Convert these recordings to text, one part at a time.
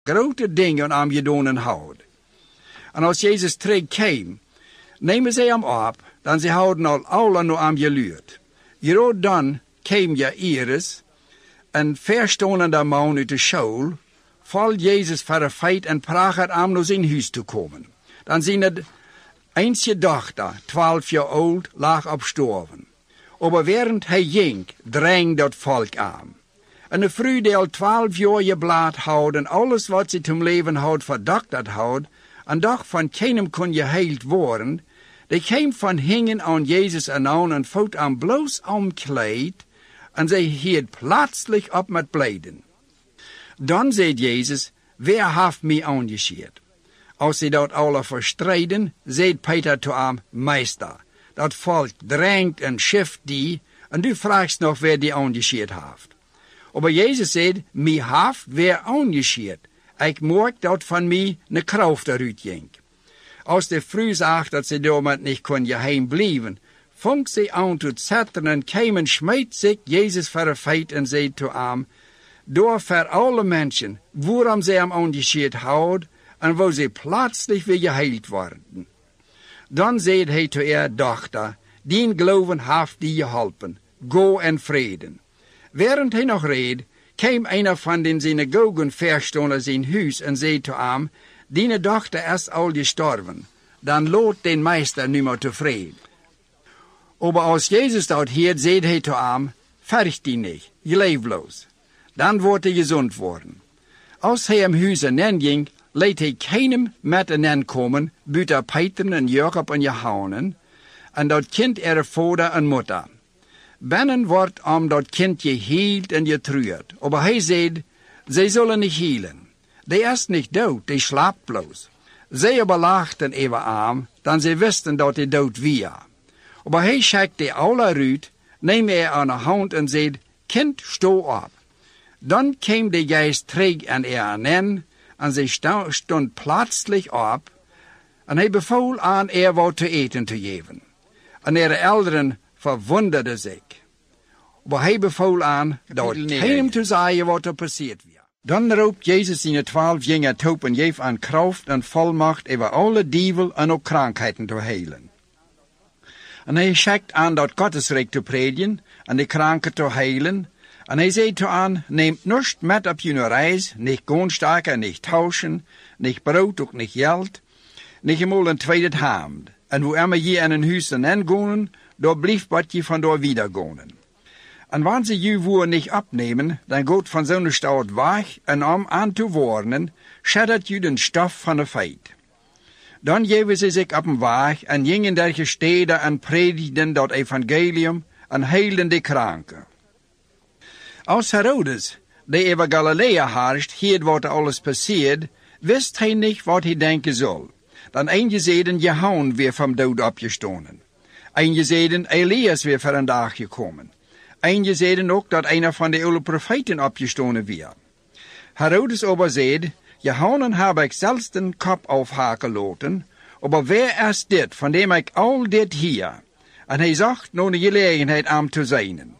grote dingen aan je doen houden. En als Jezus terugkwam, nemen zij hem op, dan ze houden al alle nu aan je luurt. Hierdoor dan kwam Jairus, een verstondende man uit de school, vol Jezus voor een feit en vraag het hem naar zijn huis te komen. Dan zijn het einzige dochter, 12 jaar oud, lag op sterven. Maar während hij ging, drang dat volk aan. En de vrouw die al 12 jaar je blad houdt en alles wat ze ten leven houdt verdokterd houdt, en doch van keinem kon geheild worden, die kwam van hingen aan Jezus en voet aan bloos omkleed, en zij hield plötzlich op met blijden. Dan zei Jezus, wer heeft mij aangescheerd? Als ze dat alle verstrijden, zei Peter toe hem, meester, dat volk drangt en schift die, en du vraagt nog wer die aangescheerd heeft. Maar Jezus zei, mij heeft wer aangescheerd. Ik merk dat van mij een kracht eruit ging. Als de vrouw zag dat ze daarmee niet kon geheim blijven, vond ze aan te zetten en kwam en smeet zich Jezus voor een feit en zei toe hem, door voor alle mensen, waarom ze hem aangescheerd houden, en waar ze plötzlich weer geheild worden. Dan zei hij toe haar dochter, dien geloven heeft die geholpen, go en vreden. Während hij nog reed, kwam een van den synagogen verstonden naar zijn huis en zei toe hem, die dochter is al gestorven, dan laat den meester nu maar tevreden. Maar als Jezus dat hoort, zei hij toe hem, verg die niet, je leeft bloos. Dan wordt hij gezond worden. Als hij hem huis en ging, liet hij keinem met en komen, buiten Peter en Jacob en Johannes, en dat kind er vader en moeder. Binnen wordt om dat kind geheeld en getreurd. Maar hij zei, zij zullen niet healen. Die is niet dood, die slaapt bloos. Zij belachten even aan, dan zij wisten dat hij dood was. Maar hij schikte alle uit, neemde er aan de hand en zei, kind, sto op. Dan kwam de geest terug aan en zij stond plötzlich op, en hij beval aan wat te eten te geven. En de ouderen verwonderden zich. Maar hij beval aan dat keinem te zeggen wat er passeerd was. Dan roept Jezus zijn 12 jongeren toe en geeft aan kracht en volmacht over alle dievel en ook krankheden te helen. En hij schikt aan dat Gottesrijk te predigen en de kranken te helen. En hij zei toe aan, neemt niets met op je reis, niet goonstaken, niet tauschen, niet brood, ook niet geld, niet eenmaal een tweede hand. En wo immer je in een huis en gaan, daar blijft wat je vandoor wieder gaan. En wanneer ze je woord niet opnemen, dan gaat van zo'n stad weg en om aan te warnen, scheddert je den stof van de feit. Dan geven ze zich op een weg en gingen derge steden en predigden dat evangelium en heilden de kranken. Als Herodes, die over Galilea heerst, hield wat alles passeert, wist hij niet wat hij denken zal. Dan eingezeden Johannes weer van dood opgestonden. Eingezeden Elias weer voor een dag gekomen. Eingezeden ook dat een van de oude profeten opgestonden was. Herodes aber zei, Johannes heb ik zelfs den kop afhaken laten, maar wer is dit, van dem ik al dit hier? En hij zocht naar de gelegenheid om te zijn.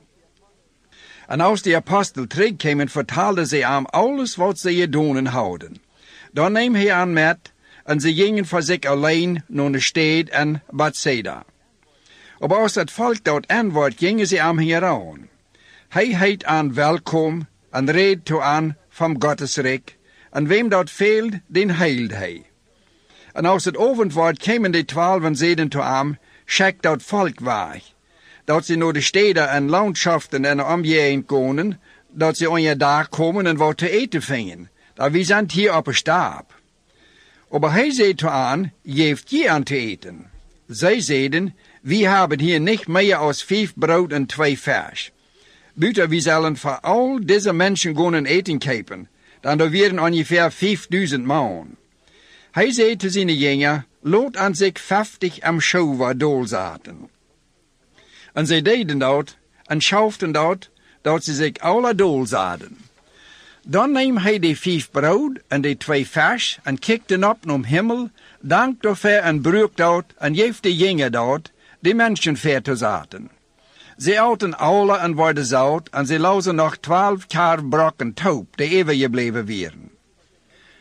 En als de apostel terugkwamen, vertelde ze hem alles wat ze gedaan hadden. Dan neem hij aan met, en ze gingen voor zich alleen naar de stad en Bethsaida. Maar als het volk dat antwoord, gingen ze hem hieraan. Hij heet aan welkom en reed toe aan van Gottesrijk, en wem dat veelt, den heilt hij. En als het avond wordt, kwamen de 12 en zeiden toe hem, schik dat volk weg, dat ze naar de steden en landschaften en omgeving gaan, dat ze aan je dag komen en wat te eten vingen. Dat we zijn hier op een stap. Maar hij zei toe aan, geeft je aan te eten. Zij zeiden, we hebben hier niet meer als 5 brood en 2 vers. Buiten we zullen voor al deze mensen gaan eten kopen, dan er waren ongeveer 5000 man. Hij zei te zijn jongen, laat aan zich 50 am schouwer dol zaten. En zij deden dat en schauften dat ze zich alle dol zaten. Dan neem hij de 5 brood en de 2 vers en kikte op naar hemel, dankt daarvoor en bruikt dat en geeft de jongen dat, de mensen verder zaten. Ze aten alle en worden zout en ze lauzen nog 12 kaar brokken taub, die overgebleven waren.